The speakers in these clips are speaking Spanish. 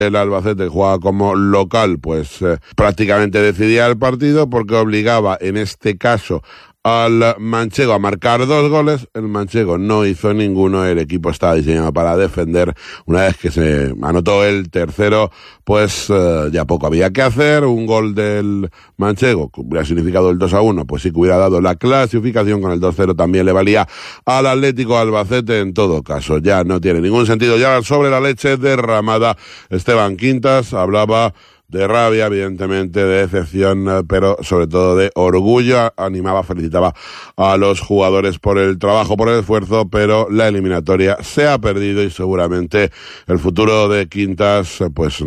El Albacete jugaba como local, pues prácticamente decidía el partido porque obligaba en este caso al manchego a marcar 2 goles. El manchego no hizo ninguno, el equipo estaba diseñado para defender. Una vez que se anotó el tercero, pues ya poco había que hacer. Un gol del manchego que hubiera significado el 2-1, pues sí que hubiera dado la clasificación. Con el 2-0 también le valía al Atlético Albacete. En todo caso, ya no tiene ningún sentido. Ya sobre la leche derramada, Esteban Quintas hablaba de rabia, evidentemente, de decepción, pero sobre todo de orgullo. Animaba, felicitaba a los jugadores por el trabajo, por el esfuerzo, pero la eliminatoria se ha perdido y seguramente el futuro de Quintas pues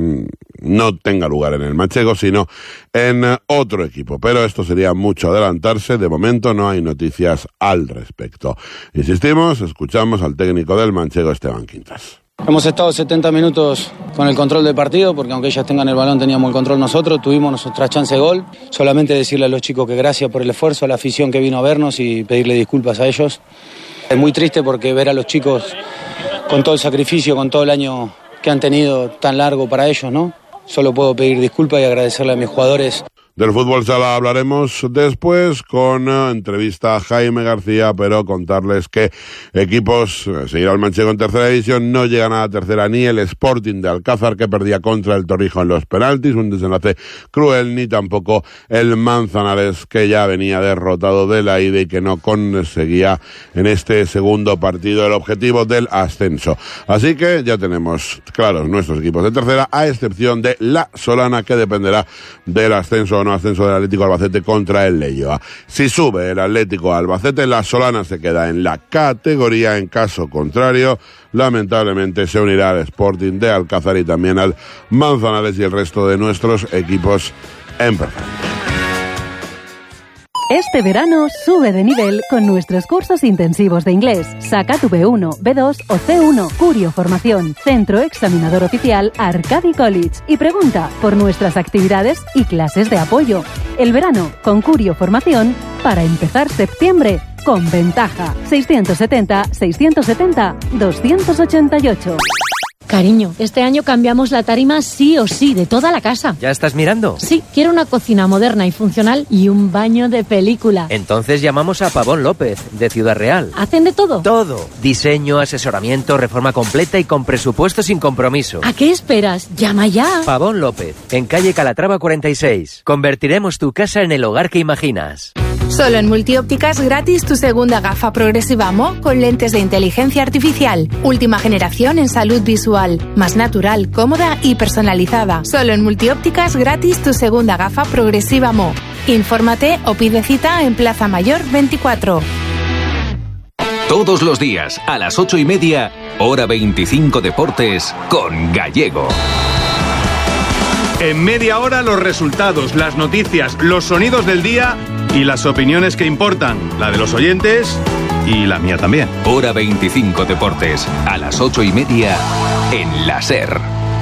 no tenga lugar en el manchego, sino en otro equipo. Pero esto sería mucho adelantarse. De momento no hay noticias al respecto. Insistimos, escuchamos al técnico del manchego, Esteban Quintas. Hemos estado 70 minutos con el control del partido, porque aunque ellas tengan el balón teníamos el control nosotros, tuvimos nuestra chance de gol. Solamente decirle a los chicos que gracias por el esfuerzo, a la afición que vino a vernos y pedirle disculpas a ellos. Es muy triste porque ver a los chicos con todo el sacrificio, con todo el año que han tenido tan largo para ellos, ¿no? Solo puedo pedir disculpas y agradecerle a mis jugadores. Del fútbol sala hablaremos después con entrevista a Jaime García, pero contarles que equipos, seguirá el manchego en tercera división, no llegan a la tercera ni el Sporting de Alcázar, que perdía contra el Torrijos en los penaltis, un desenlace cruel, ni tampoco el Manzanares, que ya venía derrotado de la ida y que no conseguía en este segundo partido el objetivo del ascenso. Así que ya tenemos claros nuestros equipos de tercera, a excepción de la Solana, que dependerá del ascenso o no ascenso del Atlético Albacete contra el Leioa. Si sube el Atlético Albacete, la Solana se queda en la categoría. En caso contrario, lamentablemente se unirá al Sporting de Alcázar y también al Manzanares y el resto de nuestros equipos en preferente. Este verano sube de nivel con nuestros cursos intensivos de inglés. Saca tu B1, B2 o C1. Curio Formación, centro examinador oficial Arcadi College. Y pregunta por nuestras actividades y clases de apoyo. El verano con Curio Formación para empezar septiembre con ventaja. 670-670-288. Cariño, este año cambiamos la tarima sí o sí, de toda la casa. ¿Ya estás mirando? Sí, quiero una cocina moderna y funcional y un baño de película. Entonces llamamos a Pavón López, de Ciudad Real. ¿Hacen de todo? Todo. Diseño, asesoramiento, reforma completa y con presupuesto sin compromiso. ¿A qué esperas? ¡Llama ya! Pavón López, en calle Calatrava 46. Convertiremos tu casa en el hogar que imaginas. Solo en Multiópticas gratis tu segunda gafa progresiva Mo con lentes de inteligencia artificial. Última generación en salud visual. Más natural, cómoda y personalizada. Solo en Multiópticas gratis tu segunda gafa progresiva Mo. Infórmate o pide cita en Plaza Mayor 24. Todos los días a las 8:30, hora 25 Deportes con Gallego. En media hora los resultados, las noticias, los sonidos del día y las opiniones que importan, la de los oyentes y la mía también. Hora 25 Deportes, a las 8:30 en la SER.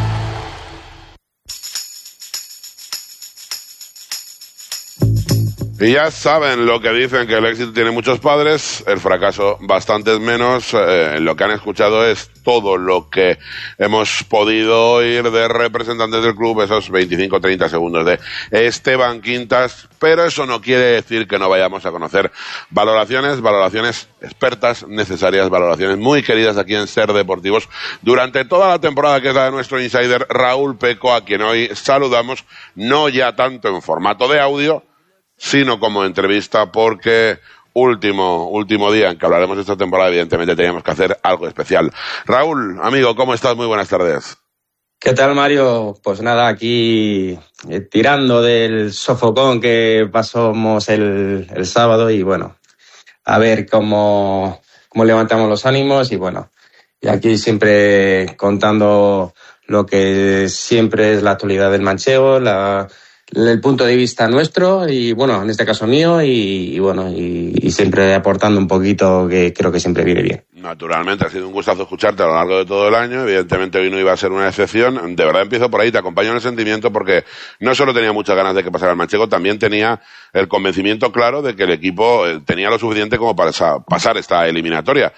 Y ya saben lo que dicen, que el éxito tiene muchos padres, el fracaso bastantes menos. Lo que han escuchado es todo lo que hemos podido oír de representantes del club, esos 25-30 segundos de Esteban Quintas, pero eso no quiere decir que no vayamos a conocer valoraciones expertas, necesarias, valoraciones muy queridas aquí en SER Deportivos durante toda la temporada, que es la de nuestro insider Raúl Peco, a quien hoy saludamos, no ya tanto en formato de audio, sino como entrevista, porque último día en que hablaremos de esta temporada, evidentemente teníamos que hacer algo especial. Raúl, amigo, ¿cómo estás? Muy buenas tardes. ¿Qué tal, Mario? Pues nada, aquí tirando del sofocón que pasamos el sábado y bueno, a ver cómo levantamos los ánimos y bueno, y aquí siempre contando lo que siempre es la actualidad del manchego, el punto de vista nuestro y bueno, en este caso mío y bueno, y siempre aportando un poquito, que creo que siempre viene bien. Naturalmente, ha sido un gustazo escucharte a lo largo de todo el año. Evidentemente hoy no iba a ser una excepción. De verdad empiezo por ahí, te acompaño en el sentimiento, porque no solo tenía muchas ganas de que pasara el manchego, también tenía el convencimiento claro de que el equipo tenía lo suficiente como para pasar esta eliminatoria.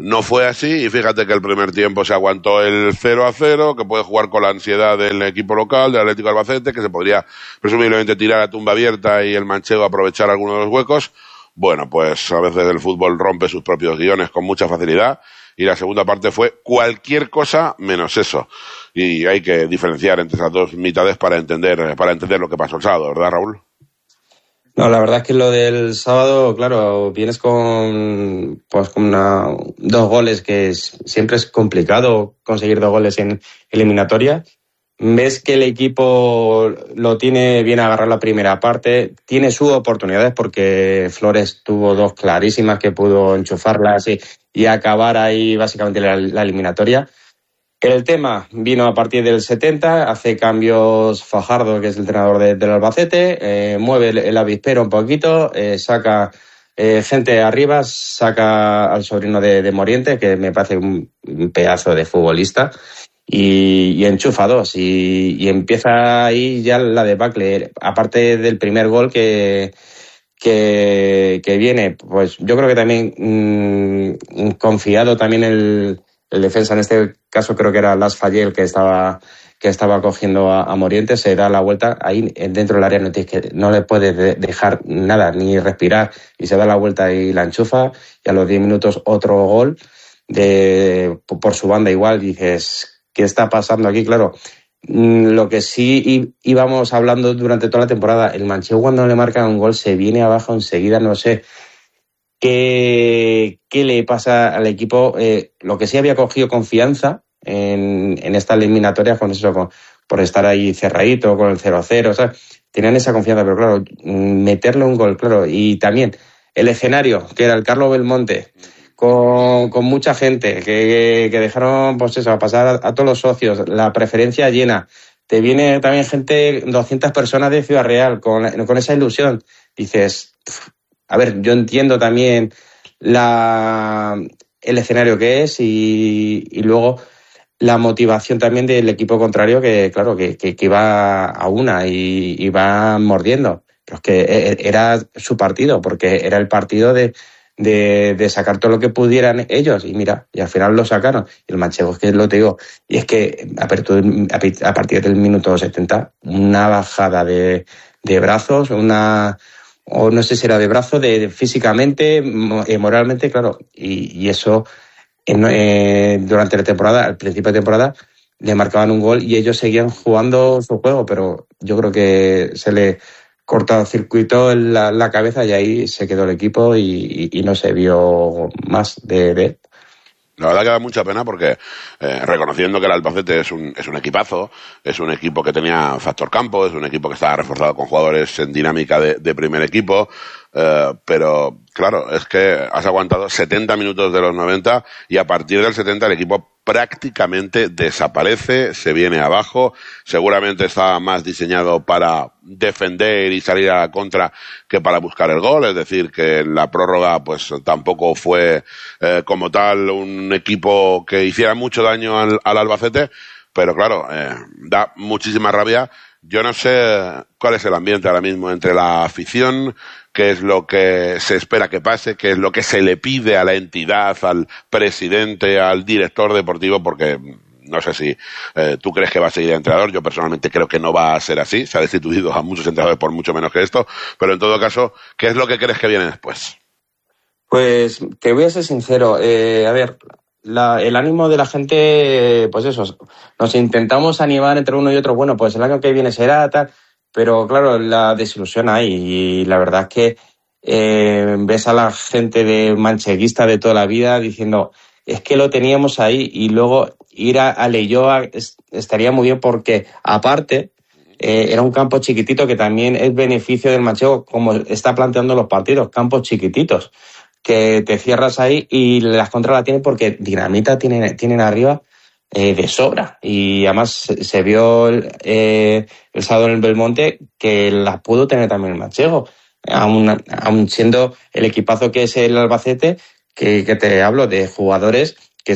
no fue así, y fíjate que el primer tiempo se aguantó el 0-0, que puede jugar con la ansiedad del equipo local, del Atlético Albacete, que se podría presumiblemente tirar a tumba abierta y el manchego aprovechar alguno de los huecos. Bueno, pues a veces el fútbol rompe sus propios guiones con mucha facilidad, y la segunda parte fue cualquier cosa menos eso. Y hay que diferenciar entre esas dos mitades para entender lo que pasó el sábado, ¿verdad, Raúl? No, la verdad es que lo del sábado, claro, vienes con dos goles, que siempre es complicado conseguir 2 goles en eliminatoria. Ves que el equipo lo tiene bien agarrado la primera parte, tiene sus oportunidades porque Flores tuvo 2 clarísimas que pudo enchufarlas y acabar ahí básicamente la eliminatoria. El tema vino a partir del 70, hace cambios Fajardo, que es el entrenador del Albacete, mueve el avispero un poquito, saca gente arriba, saca al sobrino de Moriente, que me parece un pedazo de futbolista, y enchufa 2, y empieza ahí ya la debacle. Aparte del primer gol que viene, pues yo creo que también confiado también el defensa, en este caso creo que era Las Fayel, que estaba cogiendo a Moriente, se da la vuelta ahí dentro del área, no le puedes dejar nada, ni respirar, y se da la vuelta y la enchufa, y a los 10 minutos otro gol por su banda igual. Dices, ¿qué está pasando aquí? Claro, lo que sí íbamos hablando durante toda la temporada, el manchego cuando le marcan un gol se viene abajo enseguida, no sé ¿qué le pasa al equipo? Lo que sí había cogido confianza en esta eliminatoria con eso, por estar ahí cerradito, con el 0-0, o sea, tenían esa confianza, pero claro, meterle un gol, claro, y también el escenario, que era el Carlos Belmonte, con mucha gente, que dejaron, pues eso, a pasar a todos los socios, la preferencia llena, te viene también gente, 200 personas de Ciudad Real, con esa ilusión, dices, a ver, yo entiendo también el escenario que es y luego la motivación también del equipo contrario, que claro, que iba a una y va mordiendo. Pero es que era su partido, porque era el partido de sacar todo lo que pudieran ellos, y mira, y al final lo sacaron. Y el manchego, es que lo te digo, y es que a partir del minuto 70, una bajada de brazos, o no sé si era de brazo, físicamente, moralmente, claro, y eso durante la temporada, al principio de temporada, le marcaban un gol y ellos seguían jugando su juego, pero yo creo que se le cortó circuito en la cabeza y ahí se quedó el equipo y no se vio más de él. La verdad que da mucha pena porque, reconociendo que el Albacete es un equipazo, es un equipo que tenía factor campo, es un equipo que estaba reforzado con jugadores en dinámica de primer equipo, pero claro, es que has aguantado 70 minutos de los 90 y a partir del 70 el equipo prácticamente desaparece, se viene abajo, seguramente está más diseñado para defender y salir a la contra que para buscar el gol, es decir, que en la prórroga pues tampoco fue como tal un equipo que hiciera mucho daño al Albacete, pero claro, da muchísima rabia. Yo no sé cuál es el ambiente ahora mismo entre la afición, qué es lo que se espera que pase, qué es lo que se le pide a la entidad, al presidente, al director deportivo, porque no sé si tú crees que va a seguir el entrenador. Yo personalmente creo que no va a ser así, se ha destituido a muchos entrenadores por mucho menos que esto, pero en todo caso, ¿qué es lo que crees que viene después? Pues te voy a ser sincero, a ver, el ánimo de la gente, pues eso, nos intentamos animar entre uno y otro, bueno, pues el año que viene será tal, pero claro, la desilusión hay, y la verdad es que ves a la gente de mancheguista de toda la vida diciendo, es que lo teníamos ahí, y luego ir a Leioa estaría muy bien porque, aparte, era un campo chiquitito que también es beneficio del manchego, como está planteando los partidos, campos chiquititos, que te cierras ahí y las contras la tienen porque dinamita tienen arriba de sobra, y además se vio el sábado en el Belmonte que las pudo tener también el manchego, aun siendo el equipazo que es el Albacete, que te hablo de jugadores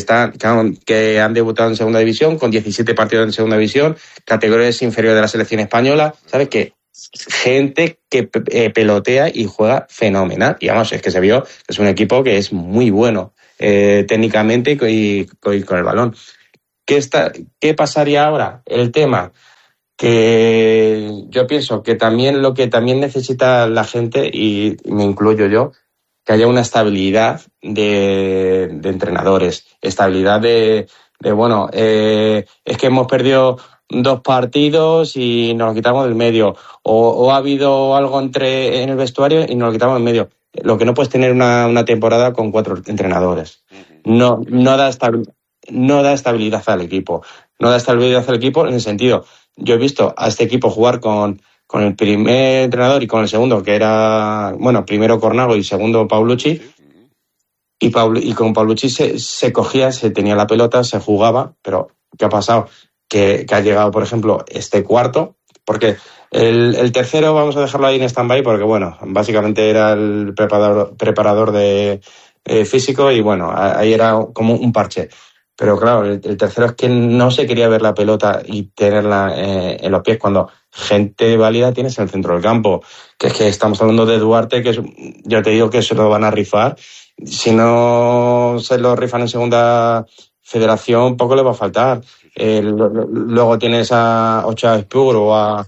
que han debutado en segunda división, con 17 partidos en segunda división, categorías inferiores de la selección española, ¿sabes qué? Gente que pelotea y juega fenomenal, y vamos, es que se vio que es un equipo que es muy bueno, técnicamente y con el balón. ¿Qué pasaría ahora? El tema que yo pienso que también lo que también necesita la gente, y me incluyo yo, que haya una estabilidad de entrenadores, estabilidad de bueno, es que hemos perdido 2 partidos y nos lo quitamos del medio, o ha habido algo en el vestuario y nos lo quitamos del medio. Lo que no puedes tener una temporada con 4 entrenadores. No da estabilidad al equipo. No da estabilidad al equipo en el sentido, yo he visto a este equipo jugar con el primer entrenador y con el segundo, que era, bueno, primero Cornago y segundo Paulucci, y con Paulucci se cogía, se tenía la pelota, se jugaba, pero ¿qué ha pasado? Que ha llegado, por ejemplo, este cuarto, porque el tercero vamos a dejarlo ahí en stand-by, porque bueno, básicamente era el preparador de físico y bueno, ahí era como un parche. Pero claro, el tercero es que no se quería ver la pelota y tenerla en los pies cuando gente válida tienes en el centro del campo. Que es que estamos hablando de Duarte, que yo te digo que se lo van a rifar. Si no se lo rifan en segunda federación, poco le va a faltar. Luego tienes a Ochoa Spur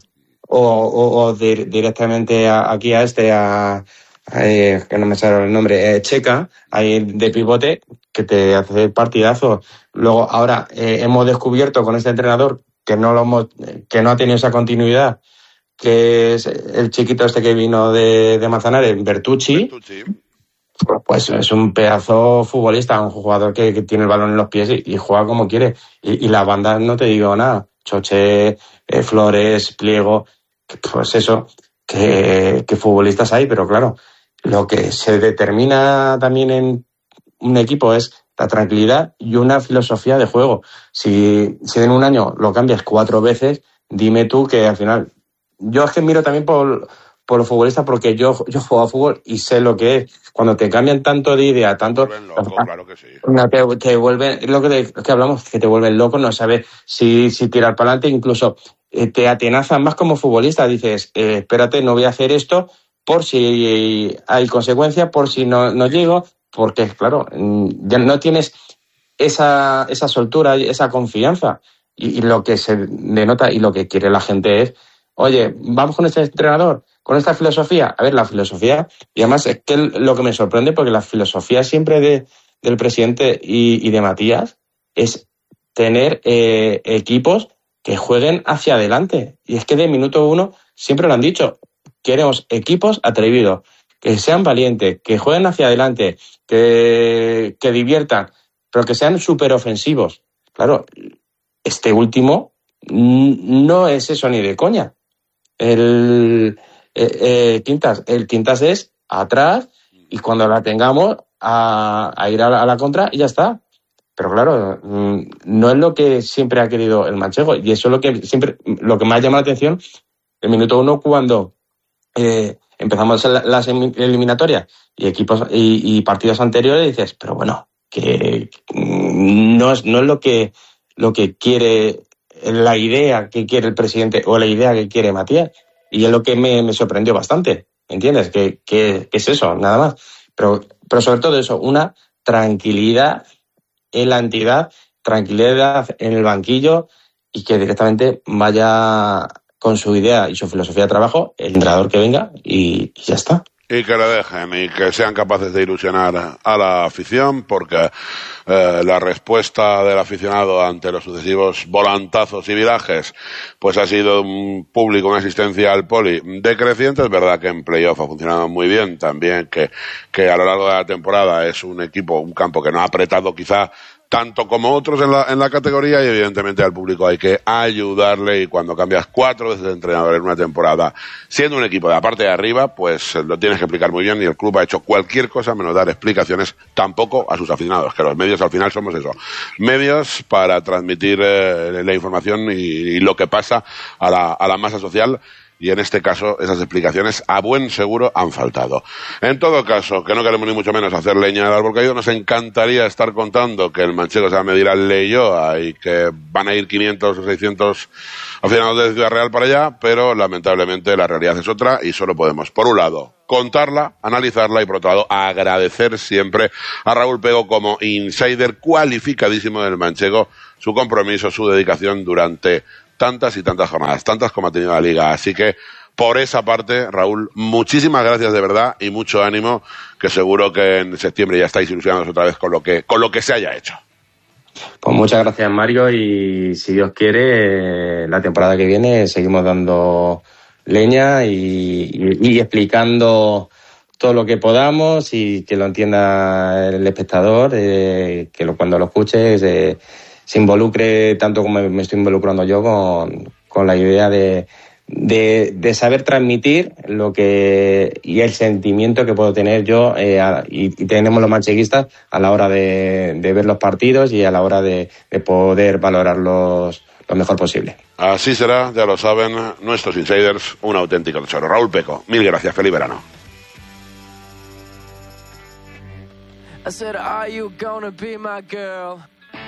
o directamente aquí a que no me sale el nombre, Checa, ahí de pivote, que te hace partidazo. Luego, ahora hemos descubierto con este entrenador que no ha tenido esa continuidad, que es el chiquito este que vino de Manzanares, Bertucci. Pues es un pedazo futbolista, un jugador que tiene el balón en los pies y juega como quiere. Y la banda, no te digo nada, Choche, Flores, Pliego, pues eso, que futbolistas hay, pero claro, lo que se determina también en un equipo es la tranquilidad y una filosofía de juego. Si en un año lo cambias 4 veces, dime tú que al final... Yo es que miro también por los futbolistas, porque yo juego a fútbol y sé lo que es. Cuando te cambian tanto de idea, tanto... Loco, claro que sí. Te vuelven... Lo que hablamos, que te vuelven loco, no sabes si tirar para adelante, incluso te atenazan más como futbolista. Dices, espérate, no voy a hacer esto por si hay consecuencias, por si no llego, porque, claro, ya no tienes esa soltura, esa confianza. Y lo que se denota y lo que quiere la gente es, oye, vamos con este entrenador, con esta filosofía. A ver, la filosofía, y además es que lo que me sorprende, porque la filosofía siempre del presidente y de Matías es tener equipos que jueguen hacia adelante. Y es que de minuto 1 siempre lo han dicho, queremos equipos atrevidos, que sean valientes, que jueguen hacia adelante, que diviertan, pero que sean súper ofensivos. Claro, este último no es eso ni de coña. El Quintas es atrás y cuando la tengamos a ir a la contra y ya está. Pero claro, no es lo que siempre ha querido el manchego, y eso es lo que me ha llamado la atención el minuto 1 cuando empezamos las eliminatorias y equipos y partidos anteriores, y dices, pero bueno, que no es lo que quiere, la idea que quiere el presidente o la idea que quiere Matías. Y es lo que me sorprendió bastante, ¿entiendes? Que es eso, nada más. Pero sobre todo eso, una tranquilidad en la entidad, tranquilidad en el banquillo, y que directamente vaya con su idea y su filosofía de trabajo el entrenador que venga y ya está. Y que le dejen y que sean capaces de ilusionar a la afición, porque la respuesta del aficionado ante los sucesivos volantazos y virajes pues ha sido un público, una asistencia al Poli decreciente. Es verdad que en playoff ha funcionado muy bien también, que a lo largo de la temporada es un campo que no ha apretado quizá tanto como otros en la categoría, y evidentemente al público hay que ayudarle, y cuando cambias 4 veces de entrenador en una temporada, siendo un equipo de la parte de arriba, pues lo tienes que explicar muy bien, y el club ha hecho cualquier cosa menos dar explicaciones, tampoco a sus aficionados, que los medios al final somos eso, medios para transmitir la información y lo que pasa a la masa social y en este caso esas explicaciones a buen seguro han faltado. En todo caso, que no queremos ni mucho menos hacer leña del árbol caído, nos encantaría estar contando que el manchego se va a medir al Leioa y que van a ir 500 o 600 aficionados de Ciudad Real para allá, pero lamentablemente la realidad es otra y solo podemos, por un lado, contarla, analizarla y por otro lado, agradecer siempre a Raúl Pego como insider cualificadísimo del manchego, su compromiso, su dedicación durante tantas y tantas jornadas, tantas como ha tenido la Liga. Así que, por esa parte, Raúl, muchísimas gracias de verdad y mucho ánimo, que seguro que en septiembre ya estáis ilusionados otra vez con lo que se haya hecho. Pues muchas gracias, Mario, y si Dios quiere, la temporada que viene seguimos dando leña y explicando todo lo que podamos y que lo entienda el espectador, cuando lo escuche se involucre tanto como me estoy involucrando yo con la idea de saber transmitir lo que y el sentimiento que puedo tener yo y tenemos los mancheguistas a la hora de ver los partidos y a la hora de poder valorarlos lo mejor posible. Así será, ya lo saben nuestros insiders, un auténtico tesoro. Raúl Pego, mil gracias, feliz verano. I said, are you gonna be my girl?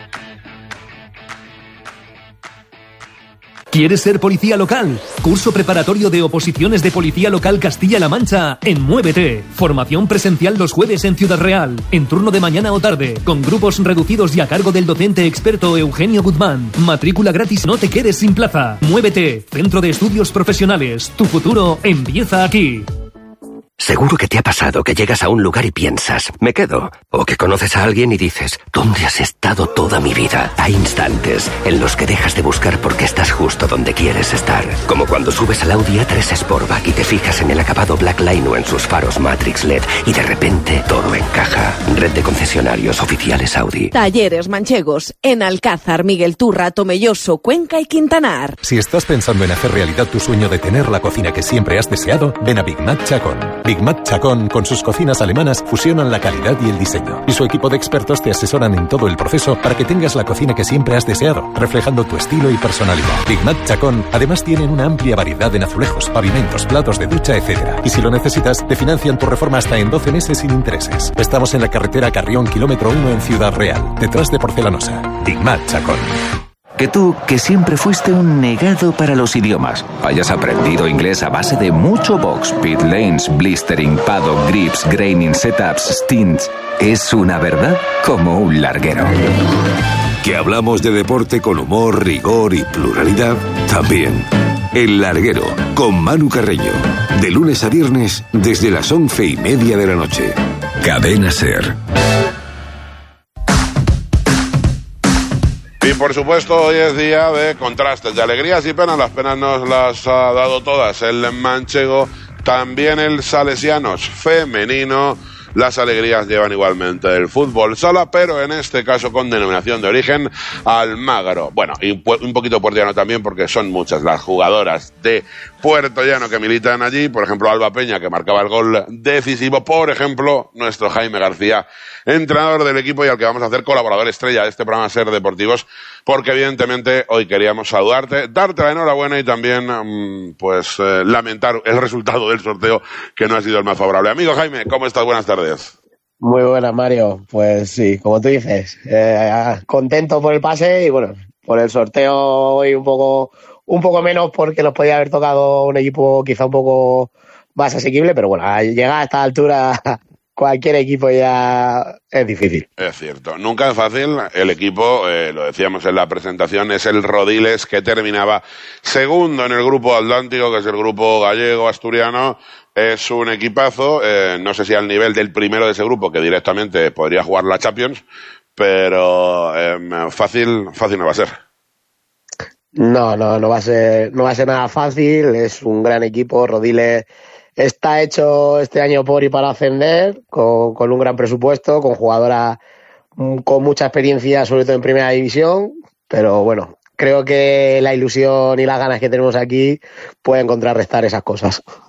¿Quieres ser policía local? Curso preparatorio de oposiciones de Policía Local Castilla-La Mancha en Muévete. Formación presencial los jueves en Ciudad Real, en turno de mañana o tarde, con grupos reducidos y a cargo del docente experto Eugenio Guzmán. Matrícula gratis, no te quedes sin plaza. Muévete, Centro de Estudios Profesionales. Tu futuro empieza aquí. Seguro que te ha pasado que llegas a un lugar y piensas, me quedo. O que conoces a alguien y dices, ¿dónde has estado toda mi vida? Hay instantes en los que dejas de buscar porque estás justo donde quieres estar. Como cuando subes al Audi A3 Sportback y te fijas en el acabado Black Line o en sus faros Matrix LED y de repente todo encaja. Red de concesionarios oficiales Audi. Talleres manchegos en Alcázar, Miguel Turra, Tomelloso, Cuenca y Quintanar. Si estás pensando en hacer realidad tu sueño de tener la cocina que siempre has deseado, ven a Big Mac Chacón. Big Mac Chacón, con sus cocinas alemanas, fusionan la calidad y el diseño. Y su equipo de expertos te asesoran en todo el proceso para que tengas la cocina que siempre has deseado, reflejando tu estilo y personalidad. Big Mac Chacón, además tienen una amplia variedad en azulejos, pavimentos, platos de ducha, etc. Y si lo necesitas, te financian tu reforma hasta en 12 meses sin intereses. Estamos en la carretera Carrión, kilómetro 1 en Ciudad Real, detrás de Porcelanosa. Big Mac Chacón. Que tú, que siempre fuiste un negado para los idiomas, hayas aprendido inglés a base de mucho box, pit lanes, blistering, paddock, grips, graining, setups, stints, es una verdad como un larguero. Que hablamos de deporte con humor, rigor y pluralidad, también. El Larguero, con Manu Carreño, de lunes a viernes desde las 11:30 de la noche. Cadena SER. Y por supuesto hoy es día de contrastes, de alegrías y penas. Las penas nos las ha dado todas el manchego, también el salesianos femenino. Las alegrías llevan igualmente el fútbol sala, pero en este caso con denominación de origen Almagro. Bueno, y un poquito puertollano también, porque son muchas las jugadoras de Puerto Llano que militan allí. Por ejemplo, Alba Peña, que marcaba el gol decisivo. Por ejemplo, nuestro Jaime García, entrenador del equipo y al que vamos a hacer colaborador estrella de este programa Ser Deportivos, porque evidentemente hoy queríamos saludarte, darte la enhorabuena y también lamentar el resultado del sorteo, que no ha sido el más favorable. Amigo Jaime, ¿cómo estás? Buenas tardes. Muy buenas, Mario. Pues sí, como tú dices, contento por el pase y bueno, por el sorteo hoy un poco menos, porque nos podía haber tocado un equipo quizá un poco más asequible, pero bueno, al llegar a esta altura cualquier equipo ya es difícil. Es cierto, nunca es fácil. El equipo, lo decíamos en la presentación, es el Rodiles, que terminaba segundo en el grupo Atlántico, que es el grupo gallego, asturiano. Es un equipazo, no sé si al nivel del primero de ese grupo, que directamente podría jugar la Champions, pero fácil no va a ser. No va a ser nada fácil. Es un gran equipo. Rodiles está hecho este año por y para ascender, con un gran presupuesto, con jugadoras con mucha experiencia, sobre todo en primera división, pero bueno, creo que la ilusión y las ganas que tenemos aquí pueden contrarrestar esas cosas.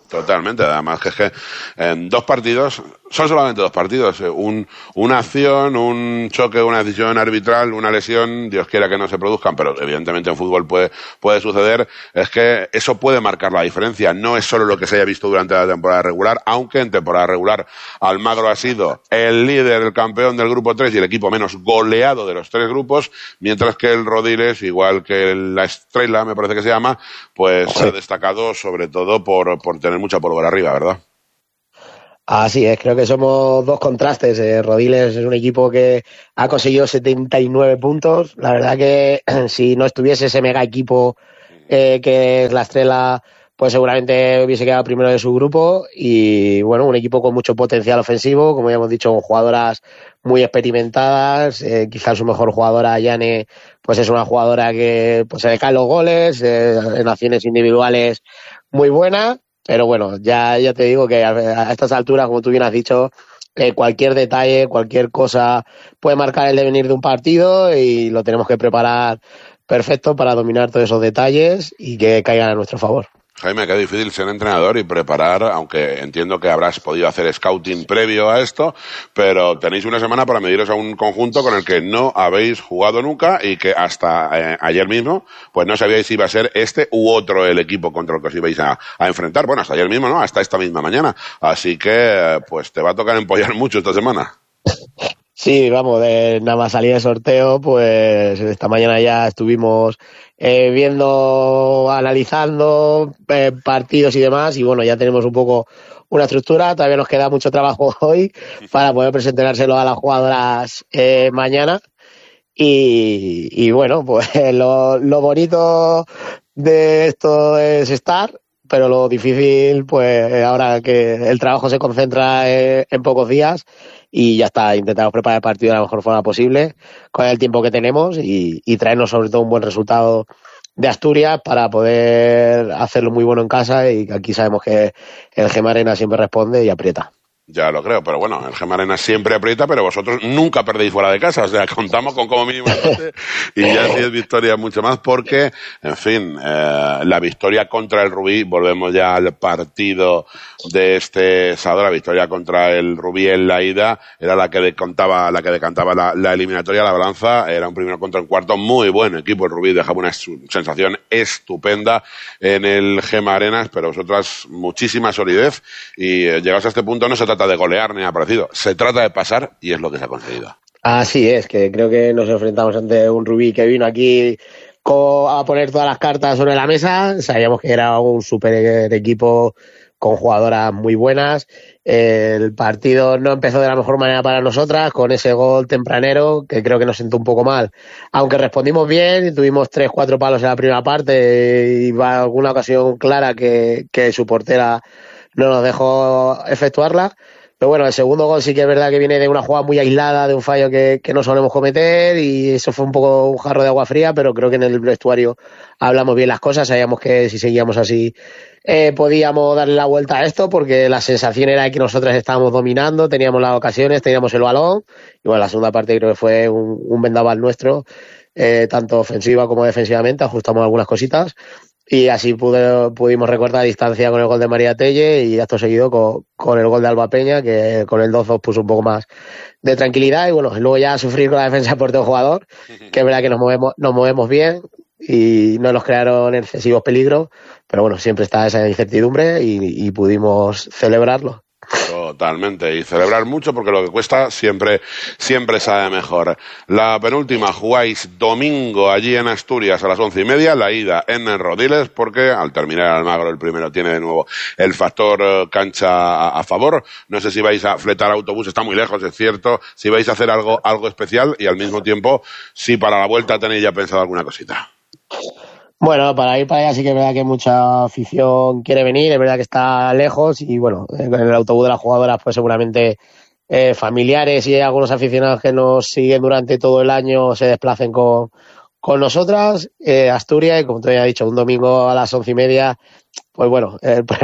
Totalmente, además que es que en 2 partidos, son solamente 2 partidos, una acción, un choque, una decisión arbitral, una lesión, Dios quiera que no se produzcan, pero evidentemente en fútbol puede suceder, es que eso puede marcar la diferencia, no es solo lo que se haya visto durante la temporada regular, aunque en temporada regular Almagro ha sido el líder, el campeón del grupo 3 y el equipo menos goleado de los 3 grupos, mientras que el Rodiles, igual que la Estrella, me parece que se llama, pues sí, ha destacado sobre todo por tener mucha pólvora arriba, ¿verdad? Así es, creo que somos 2 contrastes. Rodiles es un equipo que ha conseguido 79 puntos. La verdad que si no estuviese ese mega equipo que es la Estrella, pues seguramente hubiese quedado primero de su grupo. Y bueno, un equipo con mucho potencial ofensivo, como ya hemos dicho, con jugadoras muy experimentadas. Quizás su mejor jugadora, Yane, pues es una jugadora que pues se le caen los goles, en acciones individuales muy buena. Pero bueno, ya te digo que a estas alturas, como tú bien has dicho, cualquier detalle, cualquier cosa puede marcar el devenir de un partido y lo tenemos que preparar perfecto para dominar todos esos detalles y que caigan a nuestro favor. Jaime, qué difícil ser entrenador y preparar, aunque entiendo que habrás podido hacer scouting previo a esto, pero tenéis una semana para mediros a un conjunto con el que no habéis jugado nunca y que hasta ayer mismo pues no sabíais si iba a ser este u otro el equipo contra el que os ibais a enfrentar. Bueno, hasta ayer mismo no, hasta esta misma mañana. Así que pues te va a tocar empollar mucho esta semana. Sí, vamos, nada más salir de sorteo, pues esta mañana ya estuvimos viendo, analizando partidos y demás, y bueno, ya tenemos un poco una estructura. Todavía nos queda mucho trabajo hoy para poder presentárselo a las jugadoras mañana. Y bueno, pues lo bonito de esto es estar, pero lo difícil, pues ahora que el trabajo se concentra en pocos días, y ya está, intentamos preparar el partido de la mejor forma posible con el tiempo que tenemos y traernos sobre todo un buen resultado de Asturias para poder hacerlo muy bueno en casa, y aquí sabemos que el Gema Arena siempre responde y aprieta. Ya lo creo, pero bueno, el Gema Arena siempre aprieta, pero vosotros nunca perdéis fuera de casa, o sea, contamos con como mínimo y ya 10 victorias mucho más, porque, en fin, la victoria contra el Rubí, volvemos ya al partido de este sábado, la victoria contra el Rubí en la ida, era la que decantaba la eliminatoria, la balanza, era un primero contra un cuarto, muy buen equipo el Rubí, dejaba una sensación estupenda en el Gema Arenas, pero vosotras muchísima solidez, y llegados a este punto no se trata de golear ni nada parecido, se trata de pasar y es lo que se ha conseguido. Así es, que creo que nos enfrentamos ante un Rubí que vino aquí a poner todas las cartas sobre la mesa. Sabíamos que era un super equipo con jugadoras muy buenas. El partido no empezó de la mejor manera para nosotras, con ese gol tempranero que creo que nos sentó un poco mal, aunque respondimos bien y tuvimos 3-4 palos en la primera parte y alguna ocasión clara que su portera no nos dejó efectuarla. Pero bueno, el segundo gol sí que es verdad que viene de una jugada muy aislada, de un fallo que no solemos cometer, y eso fue un poco un jarro de agua fría, pero creo que en el vestuario hablamos bien las cosas, sabíamos que si seguíamos así podíamos darle la vuelta a esto, porque la sensación era que nosotras estábamos dominando, teníamos las ocasiones, teníamos el balón, y bueno, la segunda parte creo que fue un vendaval nuestro, tanto ofensiva como defensivamente, ajustamos algunas cositas, y así pudimos recortar distancia con el gol de María Telle, y acto seguido con el gol de Alba Peña, que con el 2-2 puso un poco más de tranquilidad, y bueno, luego ya sufrir con la defensa por todo jugador, que es verdad que nos movemos bien y no nos crearon excesivos peligros, pero bueno, siempre está esa incertidumbre y pudimos celebrarlo. Totalmente, y celebrar mucho, porque lo que cuesta siempre sabe mejor. La penúltima jugáis domingo allí en Asturias a las 11:30, la ida en el Rodiles, porque al terminar Almagro el primero tiene de nuevo el factor cancha a favor. No sé si vais a fletar autobús, está muy lejos, es cierto, si vais a hacer algo especial, y al mismo tiempo si para la vuelta tenéis ya pensado alguna cosita. Bueno, para ir para allá sí que es verdad que mucha afición quiere venir, es verdad que está lejos, y bueno, en el autobús de las jugadoras pues seguramente familiares y algunos aficionados que nos siguen durante todo el año se desplacen con nosotras. Asturias, y como te había dicho, un domingo a las 11:30, pues bueno,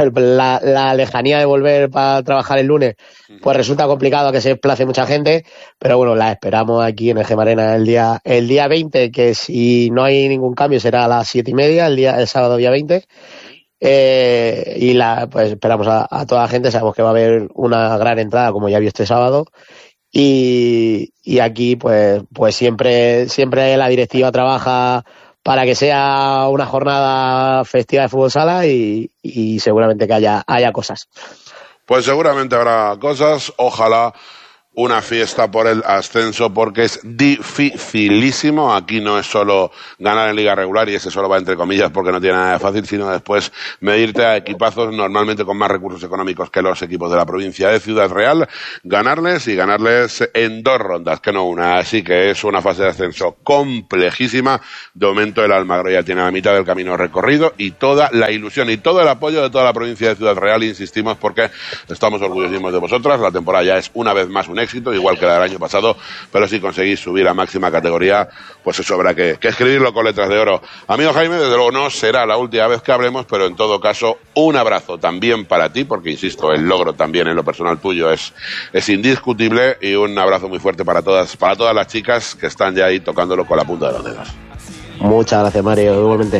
la lejanía de volver para trabajar el lunes, pues resulta complicado que se desplace mucha gente, pero bueno, la esperamos aquí en el Gema Arena el día 20, que si no hay ningún cambio será a las 7:30, el sábado día 20, y pues esperamos a toda la gente. Sabemos que va a haber una gran entrada, como ya vio este sábado, y aquí pues siempre la directiva trabaja para que sea una jornada festiva de fútbol sala y seguramente que haya cosas. Pues seguramente habrá cosas, ojalá una fiesta por el ascenso, porque es dificilísimo. Aquí no es solo ganar en liga regular, y ese solo va entre comillas porque no tiene nada de fácil, sino después medirte a equipazos normalmente con más recursos económicos que los equipos de la provincia de Ciudad Real, ganarles en 2 rondas, que no una. Así que es una fase de ascenso complejísima. De momento el Almagro ya tiene la mitad del camino recorrido y toda la ilusión y todo el apoyo de toda la provincia de Ciudad Real. Insistimos porque estamos orgullosísimos de vosotras. La temporada ya es una vez más un éxito, igual que la del año pasado, pero si conseguís subir a máxima categoría, pues eso habrá que escribirlo con letras de oro. Amigo Jaime, desde luego no será la última vez que hablemos, pero en todo caso un abrazo también para ti, porque insisto, el logro también en lo personal tuyo es indiscutible, y un abrazo muy fuerte para todas las chicas que están ya ahí tocándolo con la punta de los dedos. Muchas gracias, Mario, igualmente.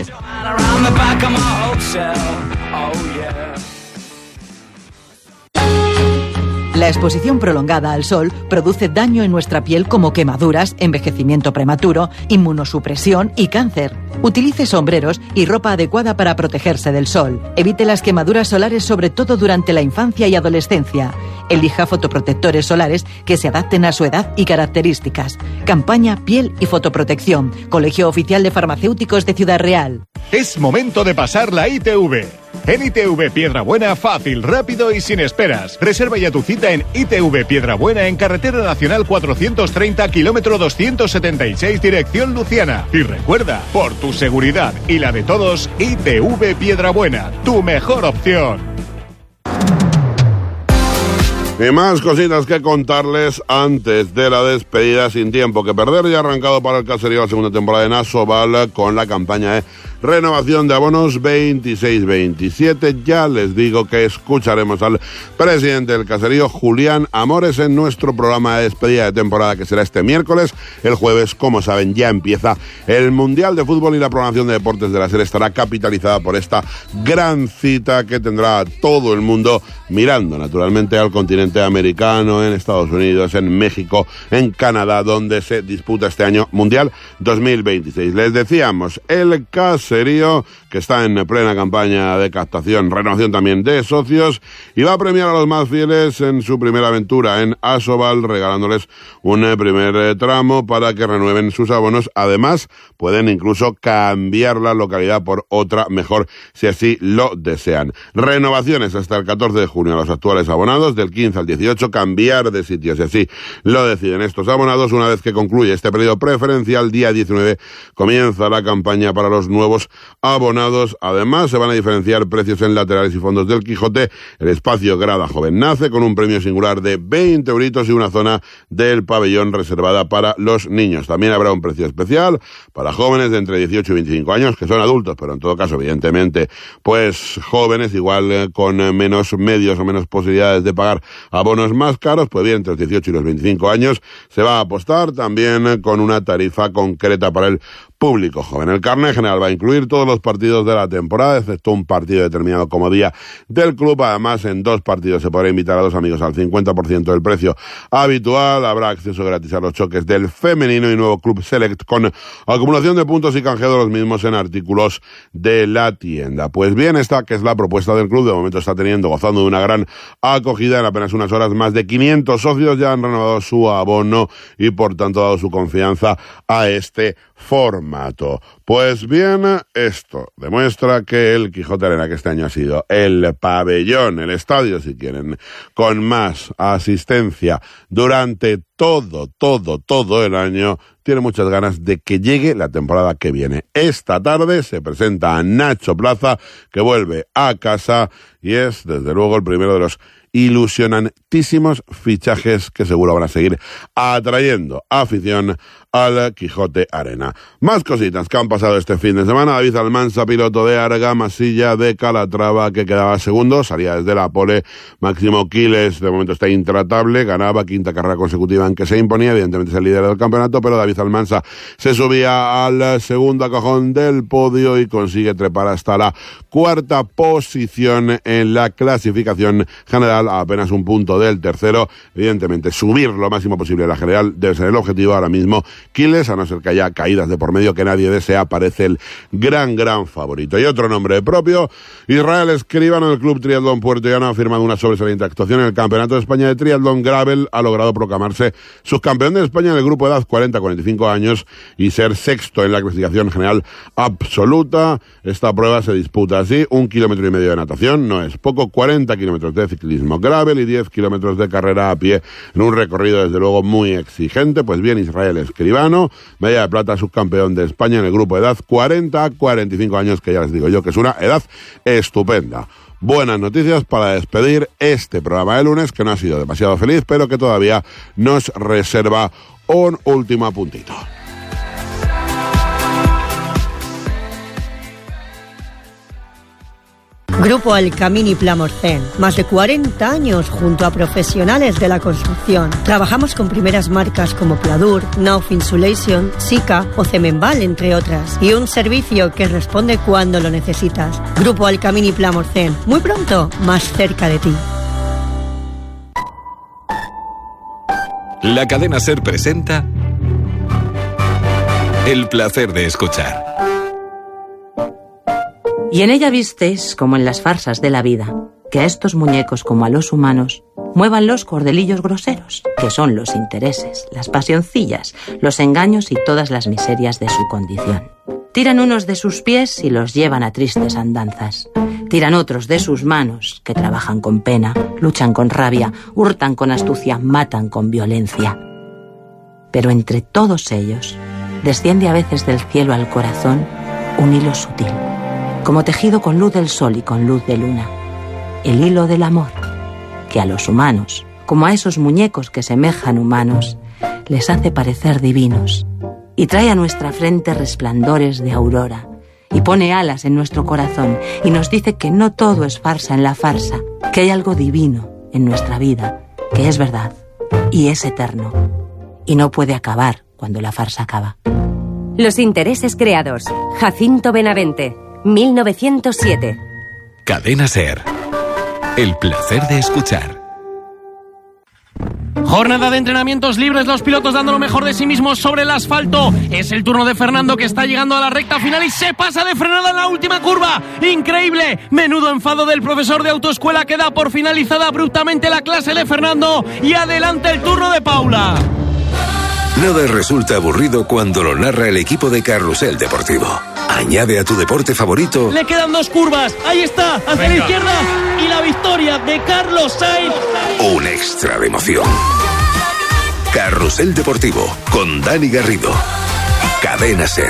La exposición prolongada al sol produce daño en nuestra piel como quemaduras, envejecimiento prematuro, inmunosupresión y cáncer. Utilice sombreros y ropa adecuada para protegerse del sol. Evite las quemaduras solares, sobre todo durante la infancia y adolescencia. Elija fotoprotectores solares que se adapten a su edad y características. Campaña Piel y Fotoprotección. Colegio Oficial de Farmacéuticos de Ciudad Real. Es momento de pasar la ITV. En ITV Piedrabuena, fácil, rápido y sin esperas. Reserva ya tu cita en ITV Piedrabuena, en Carretera Nacional 430, kilómetro 276, dirección Luciana. Y recuerda, por tu seguridad y la de todos, ITV Piedrabuena, tu mejor opción. Y más cositas que contarles antes de la despedida, sin tiempo que perder. Ya ha arrancado para el caserío la segunda temporada de Nasoval con la campaña de renovación de abonos 26-27. Ya les digo que escucharemos al presidente del caserío, Julián Amores, en nuestro programa de despedida de temporada, que será este miércoles. El jueves, como saben, ya empieza el Mundial de Fútbol, y la programación de deportes de la SER estará capitalizada por esta gran cita que tendrá a todo el mundo mirando, naturalmente, al continente americano, en Estados Unidos, en México, en Canadá, donde se disputa este año Mundial 2026. Les decíamos, el caserío, que está en plena campaña de captación, renovación también de socios, y va a premiar a los más fieles en su primera aventura en Asobal, regalándoles un primer tramo para que renueven sus abonos. Además, pueden incluso cambiar la localidad por otra mejor, si así lo desean. Renovaciones hasta el 14 de junio a los actuales abonados, del 15 al 18 cambiar de sitio, si así lo deciden estos abonados. Una vez que concluye este periodo preferencial, día 19, comienza la campaña para los nuevos abonados. Además, se van a diferenciar precios en laterales y fondos del Quijote. El espacio Grada Joven nace con un premio singular de 20 euritos y una zona del pabellón reservada para los niños. También habrá un precio especial para jóvenes de entre 18 y 25 años, que son adultos, pero en todo caso, evidentemente, pues jóvenes, igual con menos medios o menos posibilidades de pagar abonos más caros. Pues bien, entre los 18 y los 25 años se va a apostar también con una tarifa concreta para el público joven. El carné general va a incluir todos los partidos de la temporada, excepto un partido determinado como día del club. Además, en 2 partidos se podrá invitar a 2 amigos al 50% del precio habitual. Habrá acceso gratis a los choques del femenino y nuevo Club Select, con acumulación de puntos y canjeo de los mismos en artículos de la tienda. Pues bien, esta que es la propuesta del club, de momento está gozando de una gran acogida. En apenas unas horas, más de 500 socios ya han renovado su abono y, por tanto, dado su confianza a este formato. Pues bien, esto demuestra que el Quijote Arena, que este año ha sido el pabellón, el estadio, si quieren, con más asistencia durante todo el año, tiene muchas ganas de que llegue la temporada que viene. Esta tarde se presenta a Nacho Plaza, que vuelve a casa, y es, desde luego, el primero de los ilusionantísimos fichajes que seguro van a seguir atrayendo afición al Quijote Arena. Más cositas que han pasado este fin de semana. David Almansa, piloto de Argamasilla de Calatrava, que quedaba segundo, salía desde la pole. Máximo Quiles, de momento está intratable, ganaba, quinta carrera consecutiva en que se imponía, evidentemente es el líder del campeonato, pero David Almansa se subía al segundo cajón del podio y consigue trepar hasta la cuarta posición en la clasificación general, a apenas un punto del tercero. Evidentemente, subir lo máximo posible en la general debe ser el objetivo ahora mismo. Quiles, a no ser que haya caídas de por medio que nadie desea, parece el gran favorito. Y otro nombre propio, Israel Escribano, del Club Triatlón Puerto Llano, ha firmado una sobresaliente actuación en el Campeonato de España de Triatlón Gravel, ha logrado proclamarse subcampeón de España en el grupo de edad 40-45 años y ser sexto en la clasificación general absoluta. Esta prueba se disputa así: 1,5 kilómetros de natación, no es poco, 40 kilómetros de ciclismo gravel y 10 kilómetros de carrera a pie, en un recorrido desde luego muy exigente. Pues bien, Israel Escribano, medalla de plata, subcampeón de España en el grupo de edad 40-45 años, que ya les digo yo que es una edad estupenda. Buenas noticias para despedir este programa de lunes, que no ha sido demasiado feliz, pero que todavía nos reserva un último puntito. Grupo Alcamini Plamorcén, más de 40 años junto a profesionales de la construcción. Trabajamos con primeras marcas como Pladur, Nauf Insulation, Sika o Cemenval, entre otras. Y un servicio que responde cuando lo necesitas. Grupo Alcamini Plamorcén, muy pronto, más cerca de ti. La cadena SER presenta El placer de escuchar. Y en ella visteis, como en las farsas de la vida, que a estos muñecos como a los humanos muevan los cordelillos groseros, que son los intereses, las pasioncillas, los engaños y todas las miserias de su condición. Tiran unos de sus pies y los llevan a tristes andanzas. Tiran otros de sus manos, que trabajan con pena, luchan con rabia, hurtan con astucia, matan con violencia. Pero entre todos ellos, desciende a veces del cielo al corazón un hilo sutil, como tejido con luz del sol y con luz de luna, el hilo del amor, que a los humanos, como a esos muñecos que semejan humanos, les hace parecer divinos, y trae a nuestra frente resplandores de aurora, y pone alas en nuestro corazón, y nos dice que no todo es farsa en la farsa, que hay algo divino en nuestra vida, que es verdad, y es eterno, y no puede acabar cuando la farsa acaba. Los intereses creados. Jacinto Benavente, 1907. Cadena SER. El placer de escuchar. Jornada de entrenamientos libres, los pilotos dando lo mejor de sí mismos sobre el asfalto. Es el turno de Fernando, que está llegando a la recta final y se pasa de frenada en la última curva. ¡Increíble! Menudo enfado del profesor de autoescuela, que da por finalizada abruptamente la clase de Fernando. Y adelante el turno de Paula. Nada resulta aburrido cuando lo narra el equipo de Carrusel Deportivo. Añade a tu deporte favorito. Le quedan 2 curvas. Ahí está, hacia la izquierda. Y la victoria de Carlos Sainz. Un extra de emoción. Carrusel Deportivo con Dani Garrido. Cadena SER.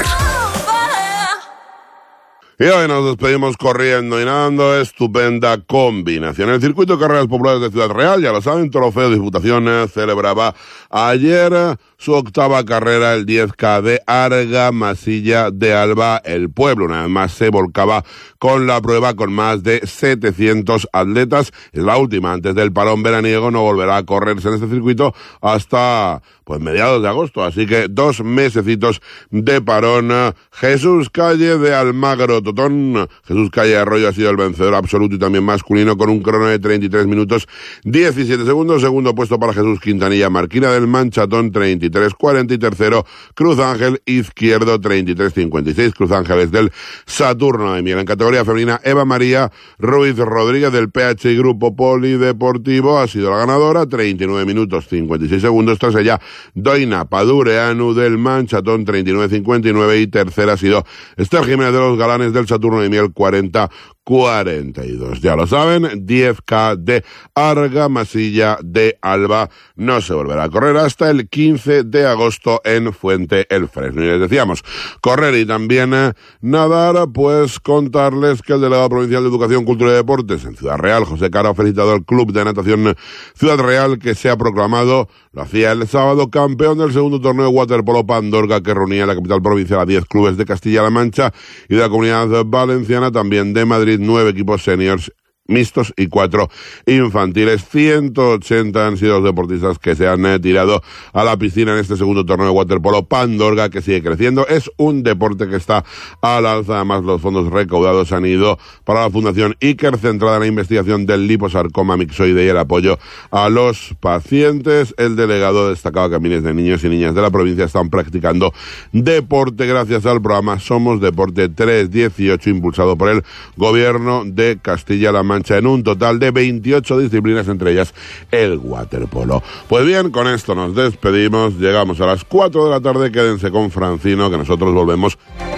Y hoy nos despedimos corriendo y nadando. Estupenda combinación. El circuito de carreras populares de Ciudad Real, ya lo saben, Trofeo Diputación, celebraba ayer su octava carrera, el 10K de Argamasilla de Alba, el pueblo. Una vez más se volcaba con la prueba, con más de 700 atletas. Es la última antes del parón veraniego, no volverá a correrse en este circuito hasta mediados de agosto, así que 2 mesecitos de parón. Jesús Calle de Almagro Totón, Jesús Calle Arroyo ha sido el vencedor absoluto y también masculino, con un crono de 33 minutos 17 segundos. Segundo puesto para Jesús Quintanilla Marquina del Manchatón, 33-40, y tercero Cruz Ángel Izquierdo, 33-56. Cruz Ángel es del Saturno de Miel. En categoría femenina, Eva María Ruiz Rodríguez del PHI Grupo Polideportivo ha sido la ganadora, 39 minutos 56 segundos. Tras ella, Doina Padureanu del Manchatón, 39-59, y tercera ha sido Esther Jiménez de los Galanes del Saturno de Miel, 40-49. 42. Ya lo saben, 10K de Argamasilla de Alba. No se volverá a correr hasta el 15 de agosto en Fuente el Fresno. Y les decíamos, correr y también nadar, pues contarles que el delegado provincial de Educación, Cultura y Deportes en Ciudad Real, José Caro, ha felicitado al Club de Natación Ciudad Real, que se ha proclamado, lo hacía el sábado, campeón del segundo torneo de waterpolo Pandorga, que reunía en la capital provincial a 10 clubes de Castilla-La Mancha y de la Comunidad Valenciana, también de Madrid, 9 equipos seniors mixtos y 4 infantiles. 180 han sido los deportistas que se han tirado a la piscina en este segundo torneo de waterpolo Pandorga, que sigue creciendo. Es un deporte que está al alza. Además, los fondos recaudados han ido para la Fundación Iker, centrada en la investigación del liposarcoma mixoide y el apoyo a los pacientes. El delegado destacaba que miles de niños y niñas de la provincia están practicando deporte gracias al programa Somos Deporte 318, impulsado por el Gobierno de Castilla-La Mancha, en un total de 28 disciplinas, entre ellas el waterpolo. Pues bien, con esto nos despedimos, llegamos a las 4 de la tarde, quédense con Francino, que nosotros volvemos